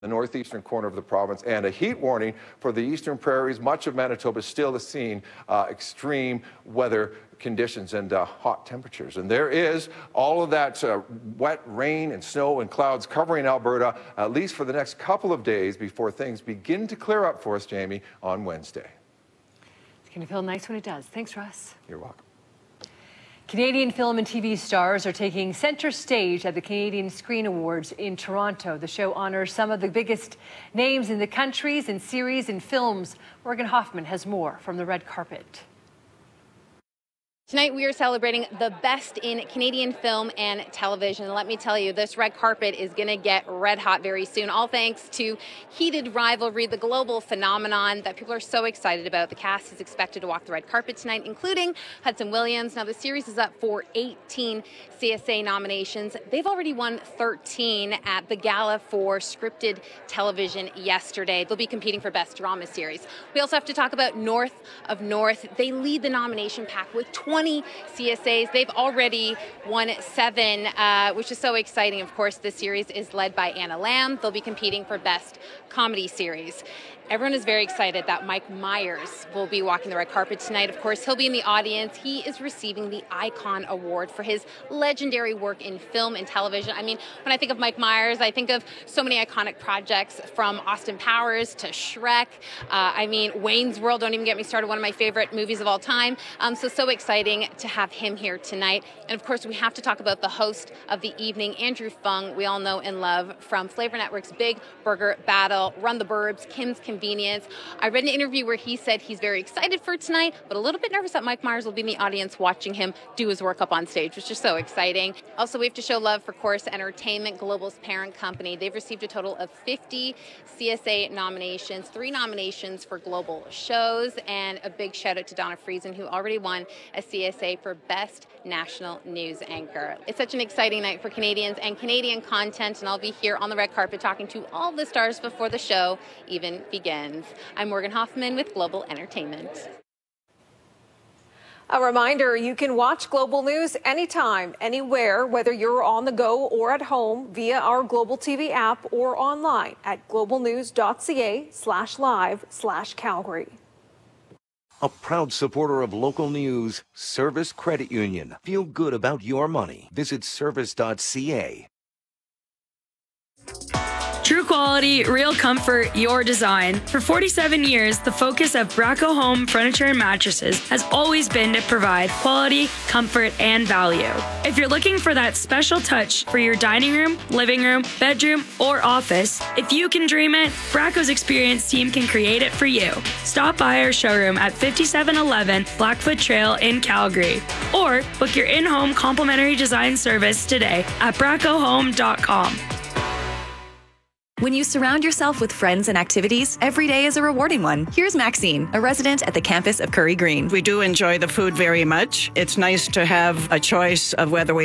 the northeastern corner of the province, and a heat warning for the eastern prairies. Much of Manitoba still is seeing extreme weather conditions and hot temperatures. And there is all of that wet rain and snow and clouds covering Alberta, at least for the next couple of days before things begin to clear up for us, Jamie, on Wednesday. It's going to feel nice when it does. Thanks, Russ. You're welcome. Canadian film and TV stars are taking center stage at the Canadian Screen Awards in Toronto. The show honors some of the biggest names in the countries and series and films. Morgan Hoffman has more from the red carpet. Tonight we are celebrating the best in Canadian film and television. Let me tell you, this red carpet is going to get red hot very soon, all thanks to heated rivalry, the global phenomenon that people are so excited about. The cast is expected to walk the red carpet tonight, including Hudson Williams. Now, the series is up for 18 CSA nominations. They've already won 13 at the gala for scripted television yesterday. They'll be competing for Best Drama Series. We also have to talk about North of North. They lead the nomination pack with 20 CSAs. They've already won 7, which is so exciting. Of course, this series is led by Anna Lamb. They'll be competing for Best Comedy Series. Everyone is very excited that Mike Myers will be walking the red carpet tonight. Of course, he'll be in the audience. He is receiving the Icon Award for his legendary work in film and television. I mean, when I think of Mike Myers, I think of so many iconic projects, from Austin Powers to Shrek. Wayne's World, don't even get me started, one of my favorite movies of all time. So exciting to have him here tonight. And of course, we have to talk about the host of the evening, Andrew Fung, we all know and love from Flavor Network's Big Burger Battle, Run the Burbs, Kim's Convenience. I read an interview where he said he's very excited for tonight, but a little bit nervous that Mike Myers will be in the audience watching him do his work up on stage, which is so exciting. Also, we have to show love for Corus Entertainment, Global's parent company. They've received a total of 50 CSA nominations, 3 nominations for Global shows, and a big shout out to Donna Friesen, who already won a CSA for Best National News Anchor. It's such an exciting night for Canadians and Canadian content, and I'll be here on the red carpet talking to all the stars before the show even begins. I'm Morgan Hoffman with Global Entertainment. A reminder, you can watch Global News anytime, anywhere, whether you're on the go or at home via our Global TV app or online at globalnews.ca/live/Calgary. A proud supporter of local news, Service Credit Union. Feel good about your money. Visit service.ca. True quality, real comfort, your design. For 47 years, the focus of Braco Home Furniture and Mattresses has always been to provide quality, comfort, and value. If you're looking for that special touch for your dining room, living room, bedroom, or office, if you can dream it, Braco's experienced team can create it for you. Stop by our showroom at 5711 Blackfoot Trail in Calgary, or book your in-home complimentary design service today at bracohome.com. When you surround yourself with friends and activities, every day is a rewarding one. Here's Maxine, a resident at the campus of Curry Green. We do enjoy the food very much. It's nice to have a choice of whether we